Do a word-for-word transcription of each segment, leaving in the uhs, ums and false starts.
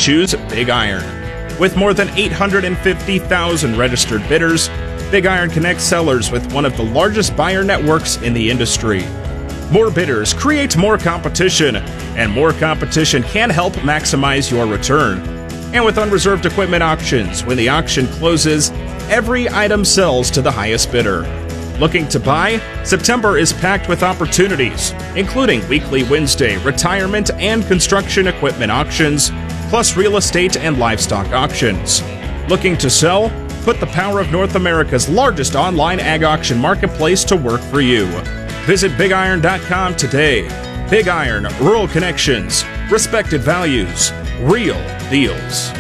choose Big Iron. With more than eight hundred fifty thousand registered bidders, Big Iron connects sellers with one of the largest buyer networks in the industry. More bidders create more competition, and more competition can help maximize your return. And with unreserved equipment auctions, when the auction closes, every item sells to the highest bidder. Looking to buy? September is packed with opportunities, including weekly Wednesday retirement and construction equipment auctions, plus real estate and livestock auctions. Looking to sell? Put the power of North America's largest online ag auction marketplace to work for you. Visit big iron dot com today. Big Iron, rural connections, respected values, real deals.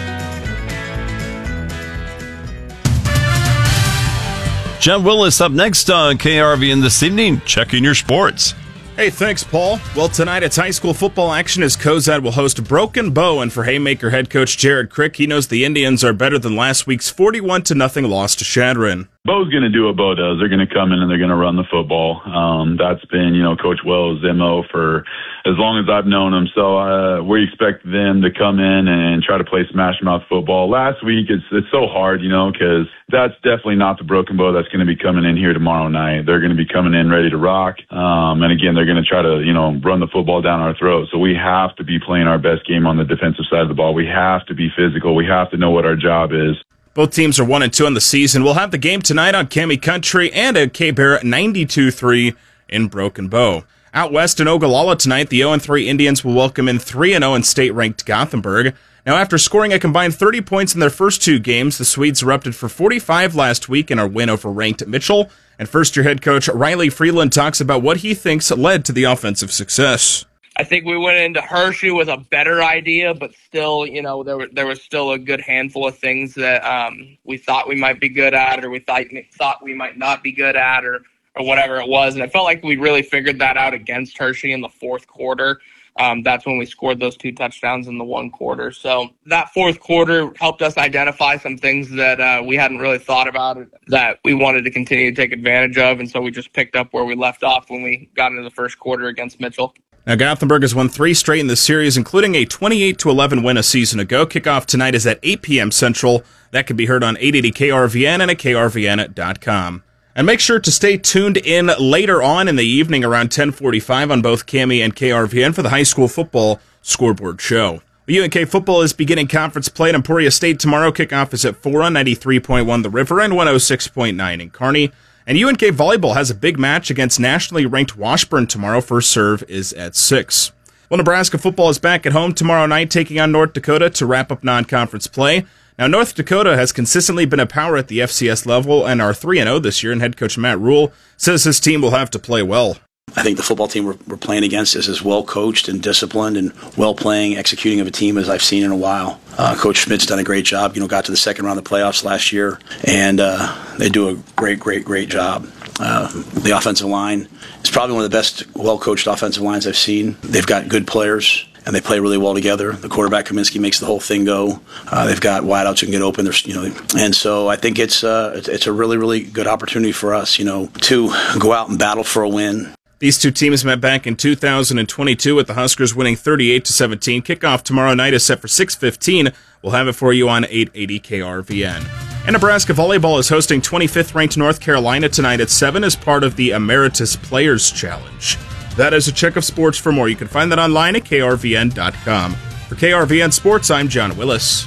John Willis up next on K R V N this evening, checking your sports. Hey, thanks, Paul. Well, tonight it's high school football action as Cozad will host Broken Bow, and for Haymaker head coach Jared Crick, he knows the Indians are better than last week's forty-one to nothing loss to Shadron. Bo's going to do what Bo does. They're going to come in and they're going to run the football. Um, that's been, you know, Coach Wells' M O for as long as I've known him. So uh, we expect them to come in and try to play smash mouth football. Last week, it's it's so hard, you know, because that's definitely not the Broken Bow that's going to be coming in here tomorrow night. They're going to be coming in ready to rock. Um, and again, they're going to try to, you know, run the football down our throat. So we have to be playing our best game on the defensive side of the ball. We have to be physical. We have to know what our job is. Both teams are one and two in the season. We'll have the game tonight on Cami Country and at K-Bear ninety-two three in Broken Bow. Out west in Ogallala tonight, the oh and three Indians will welcome in three and oh in state-ranked Gothenburg. Now, after scoring a combined thirty points in their first two games, the Swedes erupted for forty-five last week in our win over ranked Mitchell. And first-year head coach Riley Freeland talks about what he thinks led to the offensive success. I think we went into Hershey with a better idea, but still, you know, there, were, there was still a good handful of things that um, we thought we might be good at, or we thought, thought we might not be good at, or, or whatever it was. And I felt like we really figured that out against Hershey in the fourth quarter. Um, that's when we scored those two touchdowns in the one quarter. So that fourth quarter helped us identify some things that uh, we hadn't really thought about that we wanted to continue to take advantage of. And so we just picked up where we left off when we got into the first quarter against Mitchell. Now, Gothenburg has won three straight in this series, including a twenty-eight to eleven win a season ago. Kickoff tonight is at eight p.m. Central. That can be heard on eight eighty K R V N and at K R V N dot com. And make sure to stay tuned in later on in the evening around ten forty-five on both Cami and K R V N for the high school football scoreboard show. U N K football is beginning conference play at Emporia State tomorrow. Kickoff is at four on ninety-three point one The River and one oh six point nine in Kearney. And U N K volleyball has a big match against nationally ranked Washburn tomorrow. First serve is at six. Well, Nebraska football is back at home tomorrow night, taking on North Dakota to wrap up non-conference play. Now, North Dakota has consistently been a power at the F C S level and are three and oh this year, and head coach Matt Rule says his team will have to play well. I think the football team we're, we're playing against is as well coached and disciplined and well playing, executing of a team as I've seen in a while. Uh, Coach Schmidt's done a great job. You know, got to the second round of the playoffs last year, and uh, they do a great, great, great job. Uh, the offensive line is probably one of the best, well-coached offensive lines I've seen. They've got good players, and they play really well together. The quarterback Kaminsky makes the whole thing go. Uh, they've got wideouts who can get open. There's, you know, and so I think it's uh, it's, it's a really, really good opportunity for us, you know, to go out and battle for a win. These two teams met back in two thousand twenty-two with the Huskers winning thirty-eight to seventeen. Kickoff tomorrow night is set for six fifteen. We'll have it for you on eight eighty K R V N. And Nebraska volleyball is hosting twenty-fifth ranked North Carolina tonight at seven as part of the Emeritus Players Challenge. That is a check of sports. For more, you can find that online at K R V N dot com. For K R V N Sports, I'm John Willis.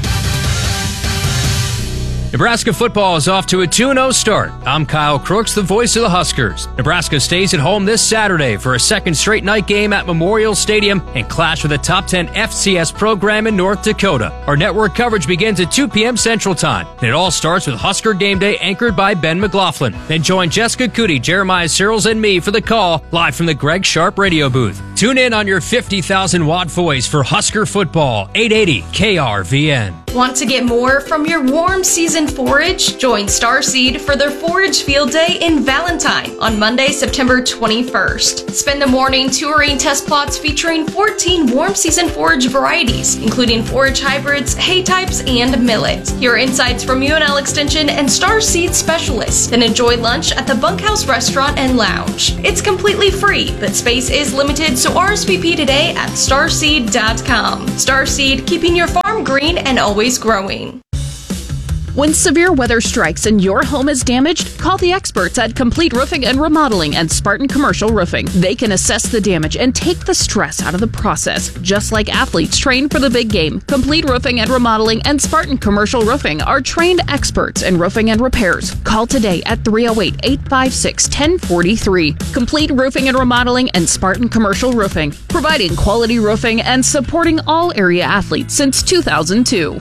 Nebraska football is off to a two and oh start. I'm Kyle Crooks, the voice of the Huskers. Nebraska stays at home this Saturday for a second straight night game at Memorial Stadium and clash with a top ten F C S program in North Dakota. Our network coverage begins at two p.m. Central Time, and it all starts with Husker Game Day anchored by Ben McLaughlin. Then join Jessica Cootie, Jeremiah Searles, and me for the call live from the Greg Sharp radio booth. Tune in on your fifty thousand watt voice for Husker football, eight eighty K R V N. Want to get more from your warm season forage? Join Starseed for their Forage Field Day in Valentine on Monday, September twenty-first. Spend the morning touring test plots featuring fourteen warm season forage varieties, including forage hybrids, hay types, and millet. Hear insights from U N L Extension and Starseed specialists, then enjoy lunch at the Bunkhouse Restaurant and Lounge. It's completely free, but space is limited, so R S V P today at starseed dot com. Starseed, keeping your farm warm, green, and always growing. When severe weather strikes and your home is damaged, call the experts at Complete Roofing and Remodeling and Spartan Commercial Roofing. They can assess the damage and take the stress out of the process. Just like athletes train for the big game, Complete Roofing and Remodeling and Spartan Commercial Roofing are trained experts in roofing and repairs. Call today at three oh eight, eight five six, one oh four three. Complete Roofing and Remodeling and Spartan Commercial Roofing, providing quality roofing and supporting all area athletes since two thousand two.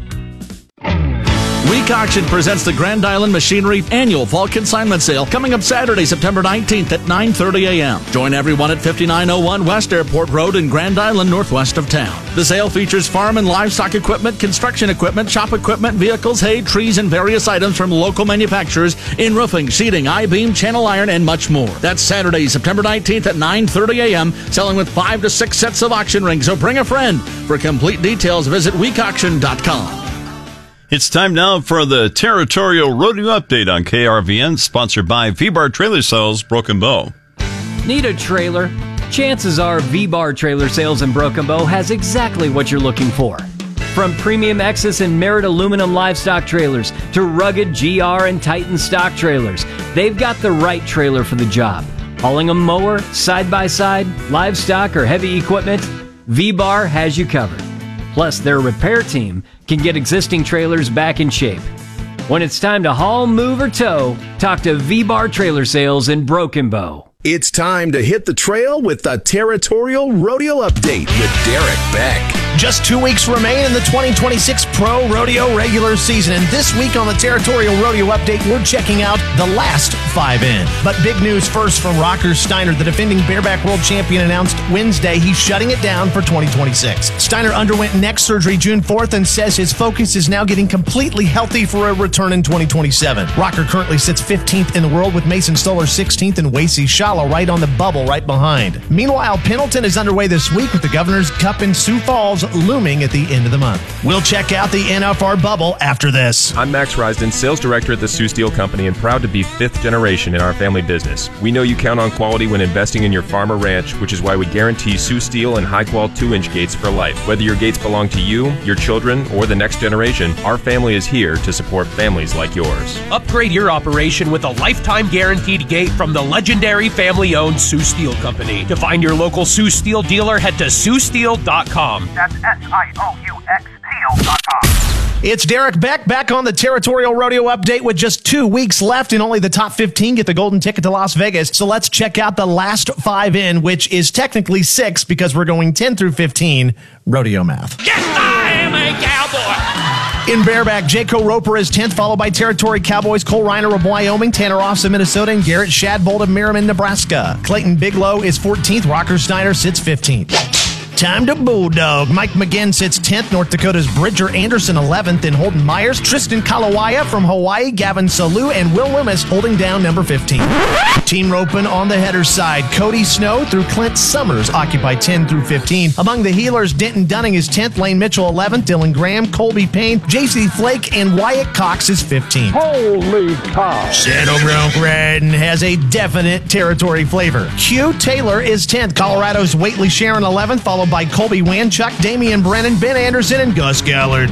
Week Auction presents the Grand Island Machinery Annual Fall Consignment Sale coming up Saturday, September nineteenth at nine thirty a.m. Join everyone at fifty-nine oh one West Airport Road in Grand Island, northwest of town. The sale features farm and livestock equipment, construction equipment, shop equipment, vehicles, hay, trees, and various items from local manufacturers in roofing, sheeting, I-beam, channel iron, and much more. That's Saturday, September nineteenth at nine thirty a.m., selling with five to six sets of auction rings. So bring a friend. For complete details, visit week auction dot com. It's time now for the Territorial Rodeo Update on K R V N, sponsored by V-Bar Trailer Sales, Broken Bow. Need a trailer? Chances are V-Bar Trailer Sales in Broken Bow has exactly what you're looking for. From premium Exus and Merit aluminum livestock trailers to rugged G R and Titan stock trailers, they've got the right trailer for the job. Hauling a mower, side-by-side, livestock, or heavy equipment, V-Bar has you covered. Plus, their repair team can get existing trailers back in shape. When it's time to haul, move, or tow, talk to V-Bar Trailer Sales in Broken Bow. It's time to hit the trail with the Territorial Rodeo Update with Derek Beck. Just two weeks remain in the twenty twenty-six Pro Rodeo regular season, and this week on the Territorial Rodeo Update, we're checking out the last five in. But big news first from Rocker Steiner. The defending bareback world champion announced Wednesday he's shutting it down for twenty twenty-six. Steiner underwent neck surgery June fourth and says his focus is now getting completely healthy for a return in twenty twenty-seven. Rocker currently sits fifteenth in the world with Mason Stoller sixteenth and Wasey Shala right on the bubble right behind. Meanwhile, Pendleton is underway this week with the Governor's Cup in Sioux Falls looming at the end of the month. We'll check out the N F R bubble after this. I'm Max Risden, sales director at the Sioux Steel Company, and proud to be fifth generation in our family business. We know you count on quality when investing in your farm or ranch, which is why we guarantee Sioux Steel and high-quality two-inch gates for life. Whether your gates belong to you, your children, or the next generation, our family is here to support families like yours. Upgrade your operation with a lifetime guaranteed gate from the legendary family-owned Sioux Steel Company. To find your local Sioux Steel dealer, head to sioux steel dot com. That's S I O U X Steel dot com. It's Derek Beck back on the Territorial Rodeo Update with just two weeks left and only the top fifteen get the golden ticket to Las Vegas. So let's check out the last five in, which is technically six because we're going ten through fifteen rodeo math. Yes, I am a cowboy! In bareback, Jayco Roper is tenth, followed by Territory Cowboys Cole Reiner of Wyoming, Tanner Ross of Minnesota, and Garrett Shadbolt of Merriman, Nebraska. Clayton Bigelow is fourteenth, Rocker Steiner sits fifteenth. Time to Bulldog. Mike McGinn sits tenth. North Dakota's Bridger Anderson eleventh. And Holden Myers, Tristan Kalawaya from Hawaii, Gavin Salu, and Will Loomis holding down number fifteen. Team roping on the header side. Cody Snow through Clint Summers occupy ten through fifteen. Among the heelers, Denton Dunning is tenth. Lane Mitchell eleventh. Dylan Graham, Colby Payne, J C Flake, and Wyatt Cox is fifteenth. Holy cow. Saddle Bronc Riding has a definite territory flavor. Q Taylor is tenth. Colorado's Waitley Sharon eleventh, followed by Colby Wanchuk, Damian Brennan, Ben Anderson, and Gus Gallard.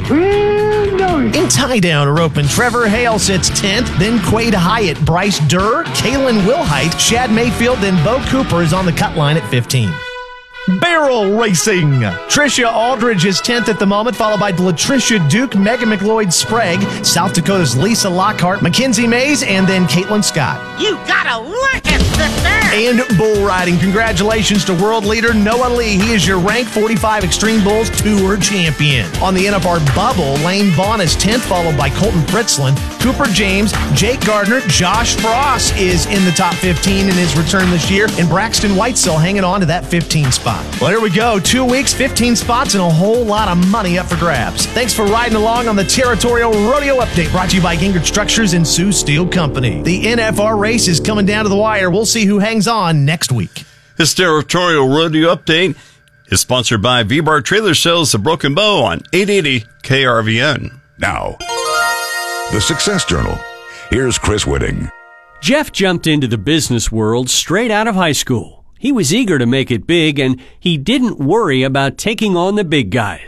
In tie-down roping, Trevor Hale sits tenth, then Quade Hyatt, Bryce Durr, Kalen Wilhite, Shad Mayfield, then Bo Cooper is on the cut line at fifteen. Barrel racing. Tricia Aldridge is tenth at the moment, followed by Latricia Duke, Megan McLeod Sprague, South Dakota's Lisa Lockhart, Mackenzie Mays, and then Caitlin Scott. You gotta work it, sister! And bull riding. Congratulations to world leader Noah Lee. He is your Rank forty-five Extreme Bulls Tour champion. On the N F R bubble, Lane Vaughn is tenth, followed by Colton Fritzland, Cooper James, Jake Gardner, Josh Frost is in the top fifteen in his return this year, and Braxton Whitesell hanging on to that fifteen spot. Well, here we go. Two weeks, fifteen spots, and a whole lot of money up for grabs. Thanks for riding along on the Territorial Rodeo Update, brought to you by Gingrich Structures and Sioux Steel Company. The N F R race is coming down to the wire. We'll see who hangs on next week. This Territorial Rodeo Update is sponsored by V-Bar Trailer Sales of Broken Bow on eight eighty K R V N. Now, the Success Journal. Here's Chris Whitting. Jeff jumped into the business world straight out of high school. He was eager to make it big, and he didn't worry about taking on the big guys.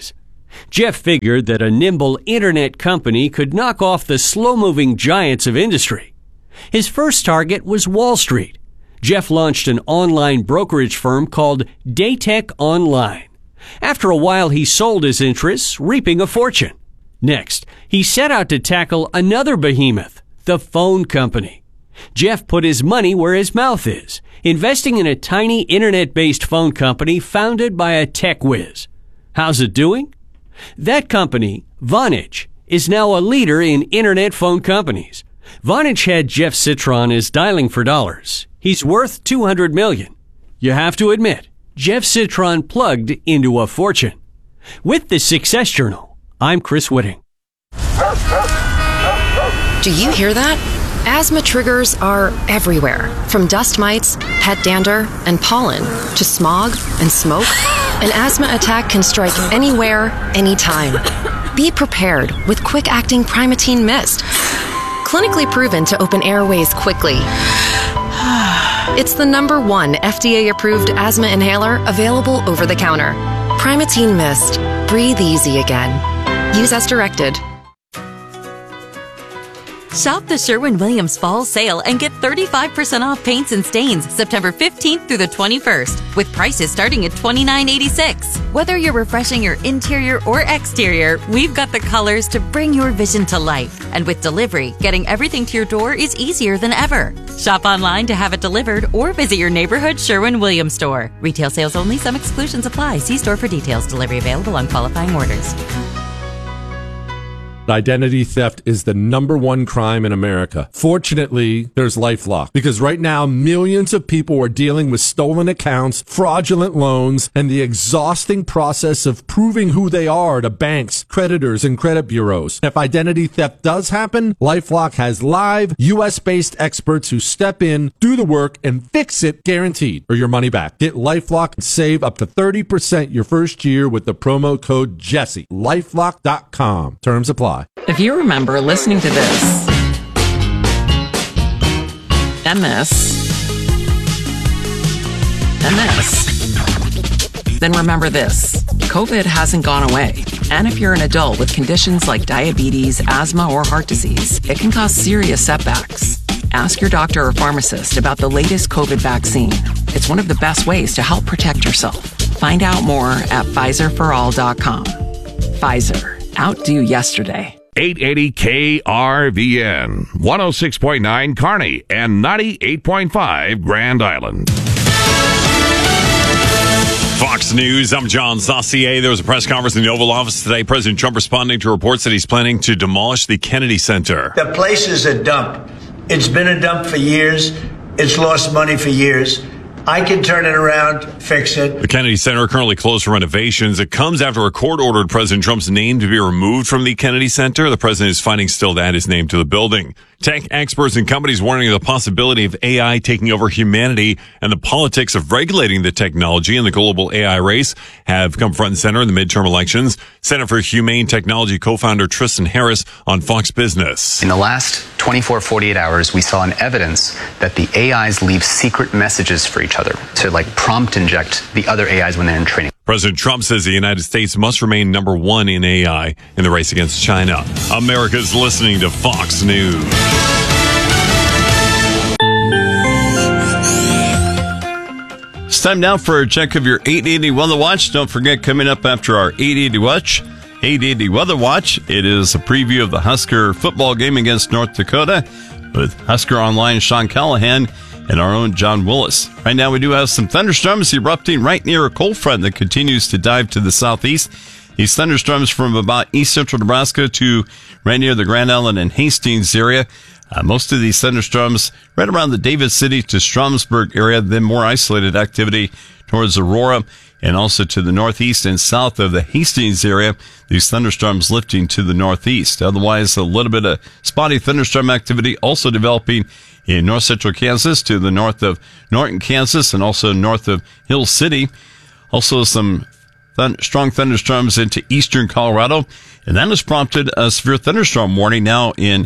Jeff figured that a nimble internet company could knock off the slow-moving giants of industry. His first target was Wall Street. Jeff launched an online brokerage firm called Daytech Online. After a while, he sold his interests, reaping a fortune. Next, he set out to tackle another behemoth, the phone company. Jeff put his money where his mouth is, investing in a tiny internet-based phone company founded by a tech whiz. How's it doing? That company, Vonage, is now a leader in internet phone companies. Vonage had Jeff Citron as dialing for dollars. He's worth two hundred million dollars. You have to admit, Jeff Citron plugged into a fortune. With the Success Journal, I'm Chris Whitting. Do you hear that? Asthma triggers are everywhere, from dust mites, pet dander, and pollen, to smog and smoke. An asthma attack can strike anywhere, anytime. Be prepared with quick-acting Primatene Mist. Clinically proven to open airways quickly. It's the number one F D A-approved asthma inhaler available over the counter. Primatene Mist. Breathe easy again. Use as directed. Shop the Sherwin-Williams Fall Sale and get thirty-five percent off paints and stains September fifteenth through the twenty-first, with prices starting at twenty-nine eighty-six. Whether you're refreshing your interior or exterior, we've got the colors to bring your vision to life. And with delivery, getting everything to your door is easier than ever. Shop online to have it delivered or visit your neighborhood Sherwin-Williams store. Retail sales only. Some exclusions apply. See store for details. Delivery available on qualifying orders. Identity theft is the number one crime in America. Fortunately, there's LifeLock, because right now millions of people are dealing with stolen accounts, fraudulent loans, and the exhausting process of proving who they are to banks, creditors, and credit bureaus. If identity theft does happen, LifeLock has live U S-based experts who step in, do the work, and fix it guaranteed, or your money back. Get LifeLock and save up to thirty percent your first year with the promo code Jesse. LifeLock dot com. Terms apply. If you remember listening to this, and this, and this, then remember this. COVID hasn't gone away. And if you're an adult with conditions like diabetes, asthma, or heart disease, it can cause serious setbacks. Ask your doctor or pharmacist about the latest COVID vaccine. It's one of the best ways to help protect yourself. Find out more at Pfizer for all dot com. Pfizer. Outdo yesterday. eight eighty K R V N, one oh six point nine Kearney, and ninety-eight point five Grand Island. Fox News, I'm John Saucier. There was a press conference in the Oval Office today. President Trump responding to reports that he's planning to demolish the Kennedy Center. The place is a dump. It's been a dump for years. It's lost money for years. I can turn it around, fix it. The Kennedy Center currently closed for renovations. It comes after a court ordered President Trump's name to be removed from the Kennedy Center. The president is fighting still to add his name to the building. Tech experts and companies warning of the possibility of A I taking over humanity, and the politics of regulating the technology in the global A I race have come front and center in the midterm elections. Center for Humane Technology co-founder Tristan Harris on Fox Business. In the last twenty-four, forty-eight hours, we saw an evidence that the A Is leave secret messages for each other to like prompt inject the other A Is when they're in training. President Trump says the United States must remain number one in A I in the race against China. America's listening to Fox News. It's time now for a check of your eight eighty Weather Watch. Don't forget, coming up after our eight eighty Watch, eight eighty Weather Watch, it is a preview of the Husker football game against North Dakota with Husker Online Sean Callahan and our own John Willis. Right now we do have some thunderstorms erupting right near a cold front that continues to dive to the southeast. These thunderstorms from about east central Nebraska to right near the Grand Island and Hastings area. Uh, most of these thunderstorms right around the David City to Stromsburg area, then more isolated activity towards Aurora and also to the northeast and south of the Hastings area. These thunderstorms lifting to the northeast. Otherwise, a little bit of spotty thunderstorm activity also developing in north central Kansas to the north of Norton, Kansas, and also north of Hill City. Also some thun- strong thunderstorms into eastern Colorado. And that has prompted a severe thunderstorm warning now in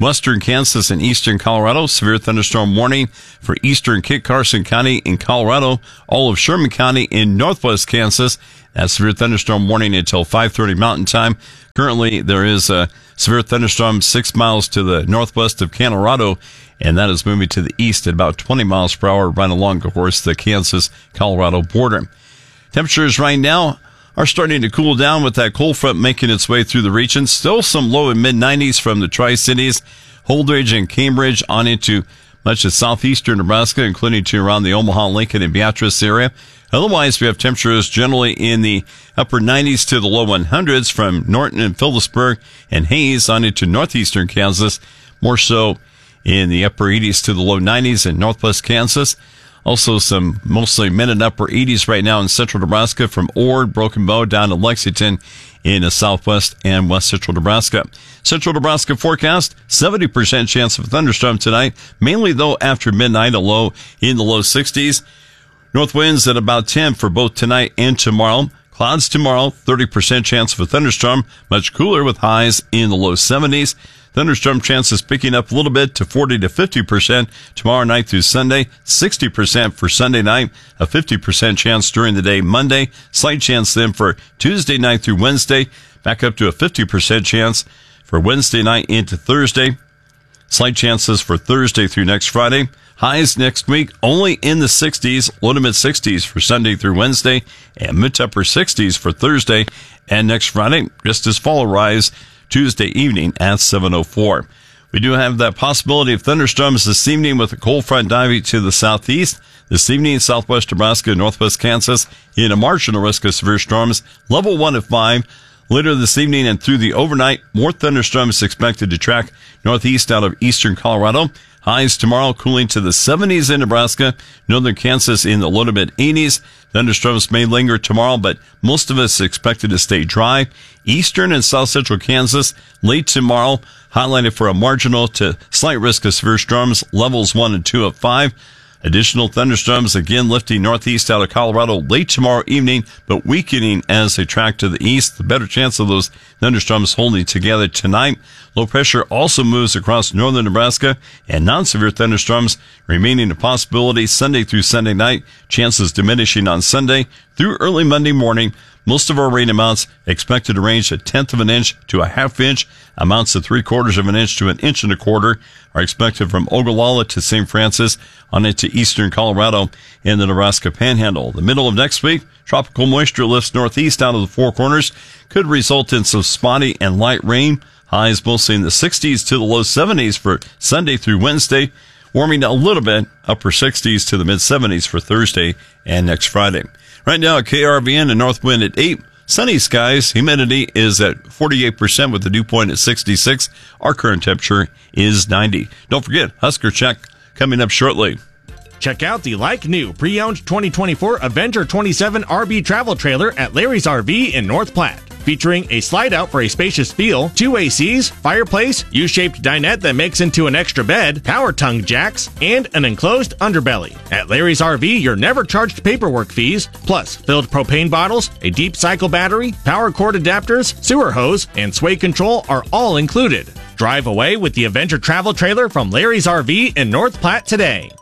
Western Kansas and eastern Colorado. Severe thunderstorm warning for eastern Kit Carson County in Colorado. All of Sherman County in northwest Kansas. That's severe thunderstorm warning until five thirty Mountain Time. Currently, there is a severe thunderstorm six miles to the northwest of Colorado, and that is moving to the east at about twenty miles per hour right along, of course, the Kansas-Colorado border. Temperatures right now are starting to cool down with that cold front making its way through the region. Still some low and mid nineties from the Tri-Cities, Holdridge and Cambridge on into much of southeastern Nebraska, including to around the Omaha, Lincoln, and Beatrice area. Otherwise, we have temperatures generally in the upper nineties to the low hundreds from Norton and Phillipsburg and Hayes on into northeastern Kansas. More so in the upper eighties to the low nineties in northwest Kansas. Also some mostly mid and upper eighties right now in central Nebraska from Ord, Broken Bow down to Lexington in the southwest and west central Nebraska. Central Nebraska forecast, seventy percent chance of a thunderstorm tonight, mainly though after midnight, a low in the low sixties. North winds at about ten for both tonight and tomorrow. Clouds tomorrow, thirty percent chance of a thunderstorm, much cooler with highs in the low seventies. Thunderstorm chances picking up a little bit to forty to fifty percent tomorrow night through Sunday, sixty percent for Sunday night, a fifty percent chance during the day Monday, slight chance then for Tuesday night through Wednesday, back up to a fifty percent chance for Wednesday night into Thursday, slight chances for Thursday through next Friday. Highs next week only in the sixties, low to mid sixties for Sunday through Wednesday, and mid to upper sixties for Thursday and next Friday, just as fall rise Tuesday evening at seven oh four. We do have that possibility of thunderstorms this evening with a cold front diving to the southeast. This evening, southwest Nebraska and northwest Kansas in a marginal risk of severe storms, level one at five. Later this evening and through the overnight, more thunderstorms expected to track northeast out of eastern Colorado. Highs tomorrow cooling to the seventies in Nebraska, northern Kansas in the low to mid eighties. Thunderstorms may linger tomorrow, but most of us expected to stay dry. Eastern and south central Kansas late tomorrow, highlighted for a marginal to slight risk of severe storms, levels one and two at five. Additional thunderstorms again lifting northeast out of Colorado late tomorrow evening, but weakening as they track to the east. The better chance of those thunderstorms holding together tonight. Low pressure also moves across northern Nebraska, and non-severe thunderstorms remaining a possibility Sunday through Sunday night. Chances diminishing on Sunday through early Monday morning. Most of our rain amounts expected to range a tenth of an inch to a half inch. Amounts of three quarters of an inch to an inch and a quarter are expected from Ogallala to Saint Francis on into eastern Colorado and the Nebraska Panhandle. The middle of next week, tropical moisture lifts northeast out of the Four Corners, could result in some spotty and light rain. Highs mostly in the sixties to the low seventies for Sunday through Wednesday, warming a little bit, upper sixties to the mid seventies for Thursday and next Friday. Right now at K R V N, a north wind at eight. Sunny skies. Humidity is at forty-eight percent with the dew point at sixty-six. Our current temperature is ninety. Don't forget, Husker Check coming up shortly. Check out the like-new pre-owned twenty twenty-four Avenger twenty-seven R V travel trailer at Larry's R V in North Platte. Featuring a slide-out for a spacious feel, two A Cs, fireplace, U-shaped dinette that makes into an extra bed, power tongue jacks, and an enclosed underbelly. At Larry's R V, you're never charged paperwork fees, plus filled propane bottles, a deep cycle battery, power cord adapters, sewer hose, and sway control are all included. Drive away with the Avenger travel trailer from Larry's R V in North Platte today.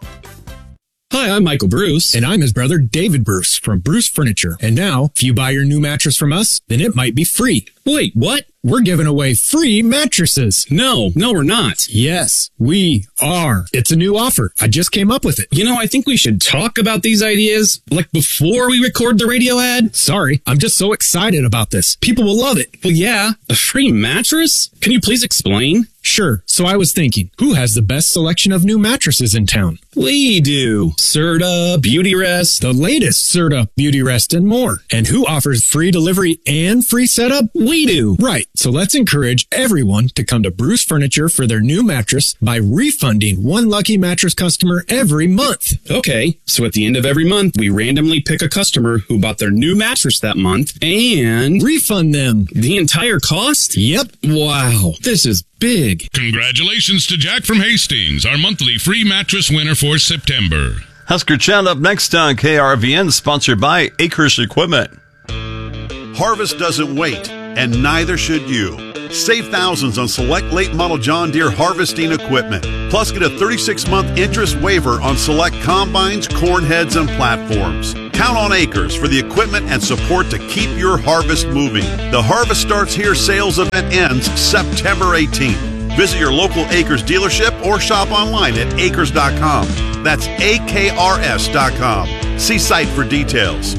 Hi, I'm Michael Bruce. And I'm his brother, David Bruce, from Bruce Furniture. And now, if you buy your new mattress from us, then it might be free. Wait, what? We're giving away free mattresses. No, no, we're not. Yes, we are. It's a new offer. I just came up with it. You know, I think we should talk about these ideas, like before we record the radio ad. Sorry, I'm just so excited about this. People will love it. Well, yeah, a free mattress? Can you please explain? Sure. So I was thinking, who has the best selection of new mattresses in town? We do. Serta, Beautyrest, the latest Serta, Beautyrest, and more. And who offers free delivery and free setup? We do. Right. So let's encourage everyone to come to Bruce Furniture for their new mattress by refunding one lucky mattress customer every month. Okay. So at the end of every month, we randomly pick a customer who bought their new mattress that month and refund them the entire cost? Yep. Wow. This is big. Congratulations to Jack from Hastings, our monthly free mattress winner for September. Husker Chat up next on K R V N, sponsored by Acres Equipment. Harvest doesn't wait, and neither should you. Save thousands on select late model John Deere harvesting equipment. Plus, get a thirty-six month interest waiver on select combines, corn heads, and platforms. Count on Acres for the equipment and support to keep your harvest moving. The Harvest Starts Here sales event ends September eighteenth. Visit your local Acres dealership or shop online at acres dot com. That's A K R S dot com. See site for details.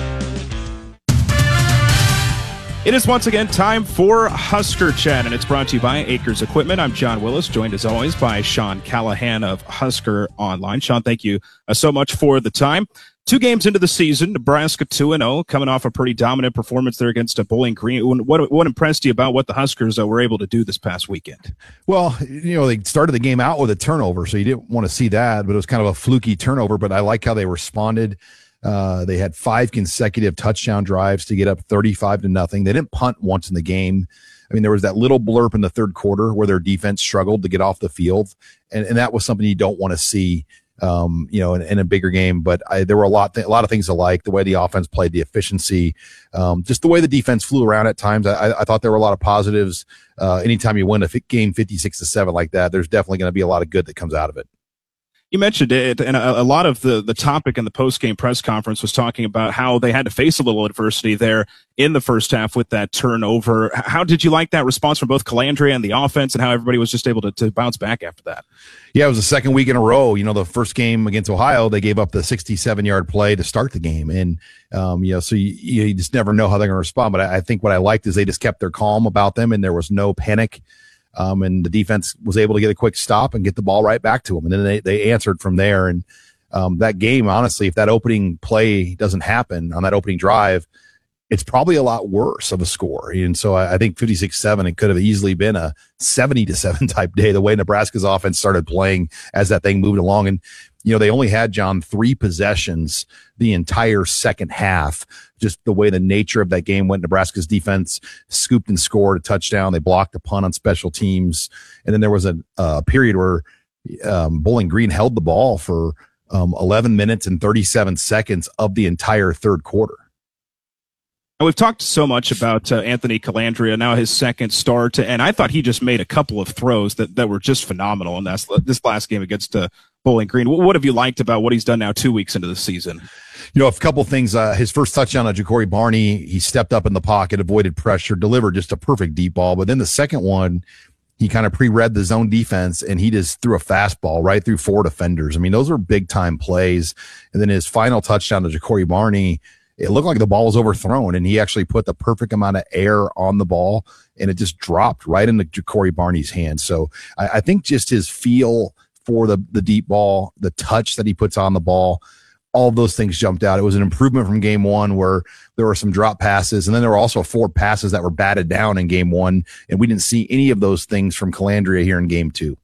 It is once again time for Husker Chat, and it's brought to you by Acres Equipment. I'm John Willis, joined as always by Sean Callahan of Husker Online. Sean, thank you uh, so much for the time. Two games into the season, Nebraska two and oh, coming off a pretty dominant performance there against a Bowling Green. What, what impressed you about what the Huskers uh, were able to do this past weekend? Well, you know, they started the game out with a turnover, so you didn't want to see that, but it was kind of a fluky turnover, but I like how they responded. Uh, they had five consecutive touchdown drives to get up thirty-five to nothing. They didn't punt once in the game. I mean, there was that little blurb in the third quarter where their defense struggled to get off the field, and, and that was something you don't want to see, um, you know, in, in a bigger game. But I, there were a lot, th- a lot of things to like. The way the offense played, the efficiency, um, just the way the defense flew around at times. I, I thought there were a lot of positives. Uh, anytime you win a f- game fifty-six to seven like that, there's definitely going to be a lot of good that comes out of it. You mentioned it, and a, a lot of the, the topic in the post-game press conference was talking about how they had to face a little adversity there in the first half with that turnover. How did you like that response from both Calandria and the offense, and how everybody was just able to, to bounce back after that? Yeah, it was the second week in a row. You know, the first game against Ohio, they gave up the sixty-seven-yard play to start the game. And, um, you know, so you, you just never know how they're going to respond. But I, I think what I liked is they just kept their calm about them, and there was no panic. Um, and the defense was able to get a quick stop and get the ball right back to them. And then they, they answered from there. And um, that game, honestly, if that opening play doesn't happen on that opening drive, it's probably a lot worse of a score. And so I, I think fifty-six seven, it could have easily been a seventy to seven type day, the way Nebraska's offense started playing as that thing moved along. And, you know, they only had, John, three possessions the entire second half. Just the way the nature of that game went, Nebraska's defense scooped and scored a touchdown. They blocked a punt on special teams. And then there was a, a period where um, Bowling Green held the ball for um, eleven minutes and thirty-seven seconds of the entire third quarter. And we've talked so much about uh, Anthony Calandria, now his second start, and I thought he just made a couple of throws that, that were just phenomenal in this, this last game against uh, Bowling Green. What, what have you liked about what he's done now two weeks into the season? You know, a couple of things. Uh, his first touchdown on Ja'Cory Barney, he stepped up in the pocket, avoided pressure, delivered just a perfect deep ball. But then the second one, he kind of pre-read the zone defense, and he just threw a fastball right through four defenders. I mean, those are big-time plays. And then his final touchdown to Ja'Cory Barney, it looked like the ball was overthrown, and he actually put the perfect amount of air on the ball, and it just dropped right into Ja'Cory Barney's hand. So I, I think just his feel for the, the deep ball, the touch that he puts on the ball, all of those things jumped out. It was an improvement from game one where there were some drop passes, and then there were also four passes that were batted down in game one, and we didn't see any of those things from Calandria here in game two.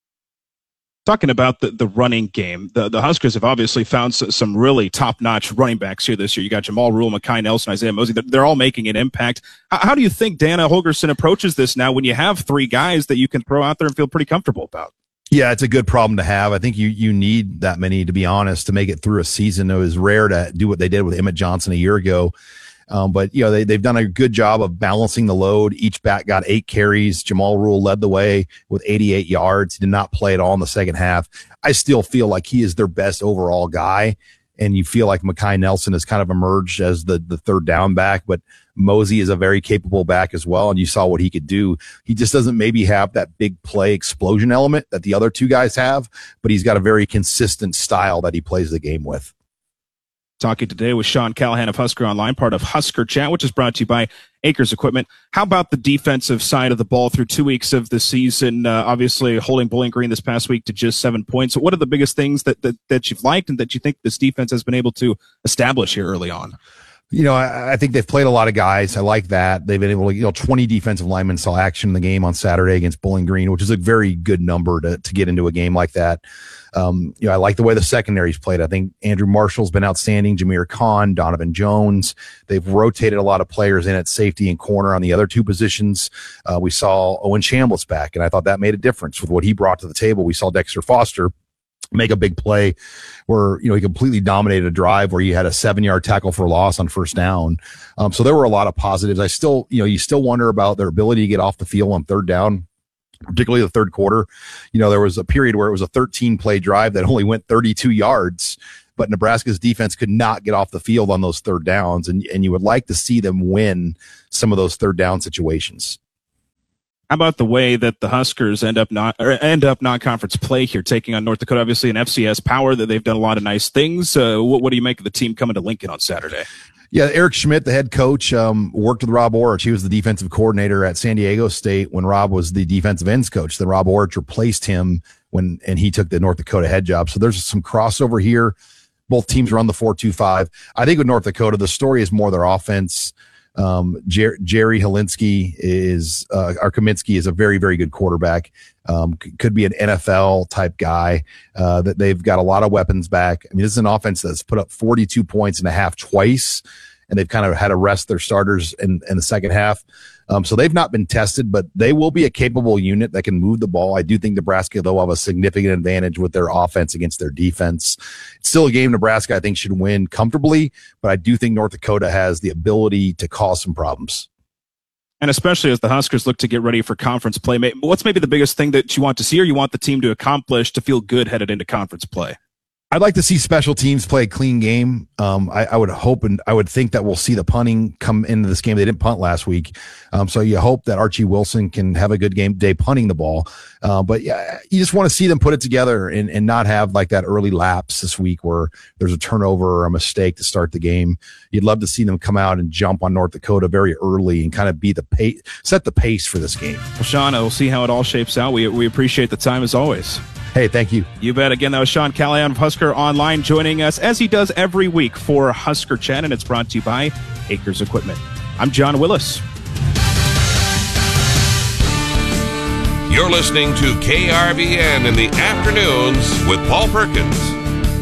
Talking about the, the running game, the, the Huskers have obviously found some really top-notch running backs here this year. You got Jamal Rule, Mekhi Nelson, Isaiah Mosey. They're, they're all making an impact. How, how do you think Dana Holgorsen approaches this now when you have three guys that you can throw out there and feel pretty comfortable about? Yeah, it's a good problem to have. I think you you need that many, to be honest, to make it through a season. It was rare to do what they did with Emmett Johnson a year ago. Um, but, you know, they, they've done a good job of balancing the load. Each back got eight carries. Jamal Rule led the way with eighty-eight yards. He did not play at all in the second half. I still feel like he is their best overall guy. And you feel like Mekhi Nelson has kind of emerged as the, the third down back, but Mosey is a very capable back as well. And you saw what he could do. He just doesn't maybe have that big play explosion element that the other two guys have, but he's got a very consistent style that he plays the game with. Talking today with Sean Callahan of Husker Online, part of Husker Chat, which is brought to you by Acres Equipment. How about the defensive side of the ball through two weeks of the season? Uh, obviously, holding Bowling Green this past week to just seven points. So what are the biggest things that, that, that you've liked and that you think this defense has been able to establish here early on? You know, I, I think they've played a lot of guys. I like that. They've been able to, you know, twenty defensive linemen saw action in the game on Saturday against Bowling Green, which is a very good number to, to get into a game like that. Um, you know, I like the way the secondary's played. I think Andrew Marshall's been outstanding. Jameer Khan, Donovan Jones. They've rotated a lot of players in at safety and corner on the other two positions. Uh, we saw Owen Chambliss back, and I thought that made a difference with what he brought to the table. We saw Dexter Foster make a big play where, you know, he completely dominated a drive where you had a seven yard tackle for loss on first down. Um, so there were a lot of positives. I still, you know, you still wonder about their ability to get off the field on third down, particularly the third quarter. You know, there was a period where it was a thirteen play drive that only went thirty-two yards, but Nebraska's defense could not get off the field on those third downs. And, and you would like to see them win some of those third down situations. How about the way that the Huskers end up not or end up non-conference play here, taking on North Dakota, obviously an F C S power that they've done a lot of nice things. Uh, what, what do you make of the team coming to Lincoln on Saturday? Yeah, Eric Schmidt, the head coach, um, worked with Rob Orich. He was the defensive coordinator at San Diego State when Rob was the defensive ends coach. Then Rob Orich replaced him when and he took the North Dakota head job. So there's some crossover here. Both teams run the four two five. I think with North Dakota, the story is more their offense. Um, Jer- Jerry Helinski is, uh, or Kaminsky is a very, very good quarterback. Um, c- could be an N F L type guy, uh, that they've got a lot of weapons back. I mean, this is an offense that's put up forty-two points and a half twice, and they've kind of had to rest their starters in, in the second half. Um, so they've not been tested, but they will be a capable unit that can move the ball. I do think Nebraska, though, will have a significant advantage with their offense against their defense. It's still a game Nebraska, I think, should win comfortably, but I do think North Dakota has the ability to cause some problems. And especially as the Huskers look to get ready for conference play, what's maybe the biggest thing that you want to see or you want the team to accomplish to feel good headed into conference play? I'd like to see special teams play a clean game. Um, I, I would hope and I would think that we'll see the punting come into this game. They didn't punt last week. Um, so you hope that Archie Wilson can have a good game day punting the ball. Uh, but yeah, you just want to see them put it together and, and not have like that early lapse this week where there's a turnover or a mistake to start the game. You'd love to see them come out and jump on North Dakota very early and kind of be the pace, set the pace for this game. Well, Sean, we'll see how it all shapes out. We, we appreciate the time as always. Hey, thank you. You bet. Again, that was Sean Callahan of Husker Online joining us as he does every week for Husker Chat, and it's brought to you by Acres Equipment. I'm John Willis. You're listening to K R V N in the afternoons with Paul Perkins.